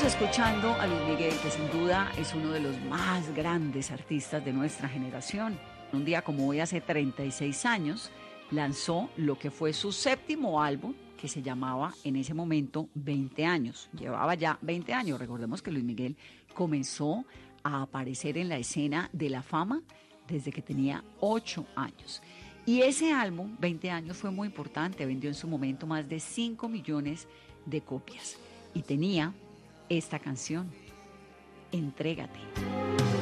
escuchando a Luis Miguel, que sin duda es uno de los más grandes artistas de nuestra generación. Un día como hoy, hace 36 años, lanzó lo que fue su séptimo álbum, que se llamaba en ese momento 20 años. Llevaba ya 20 años. Recordemos que Luis Miguel comenzó a aparecer en la escena de la fama desde que tenía 8 años. Y ese álbum, 20 años, fue muy importante. Vendió en su momento más de 5 millones de copias. Y tenía esta canción, Entrégate.